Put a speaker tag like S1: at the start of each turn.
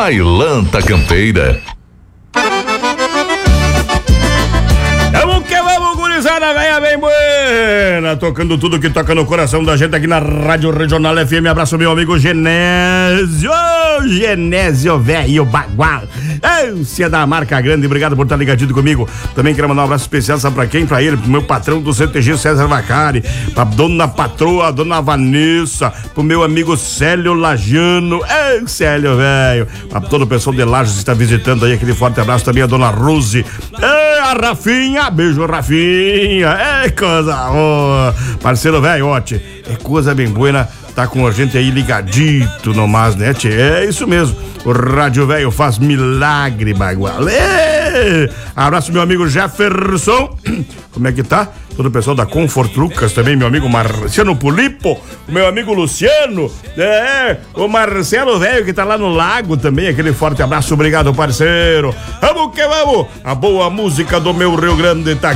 S1: Bailanta Campeira.
S2: Vamos que vamos, gurizada, venha bem buena, tocando tudo que toca no coração da gente aqui na Rádio Regional FM. Abraço meu amigo Genésio, velho bagual, ânsia da marca grande, obrigado por estar ligadinho comigo. Também quero mandar um abraço especial, sabe pra quem? Pra ele, pro meu patrão do CTG, César Vacari, pra dona patroa, dona Vanessa, pro meu amigo Célio Lajano, Célio, velho, pra todo o pessoal de Lages que está visitando aí, aquele forte abraço também a dona Rose, a Rafinha, beijo Rafinha, coisa boa, parceiro velho, ótimo, é coisa bem buena, tá com a gente aí ligadito nomás, né, tchê? É isso mesmo, o Rádio Velho faz milagre, bagual. Abraço meu amigo Jefferson, como é que tá? Todo o pessoal da Comfort Lucas também, meu amigo Marciano Pulipo, o meu amigo Luciano, o Marcelo velho que tá lá no lago também, aquele forte abraço, obrigado parceiro. Vamos que vamos, a boa música do meu Rio Grande tá aqui.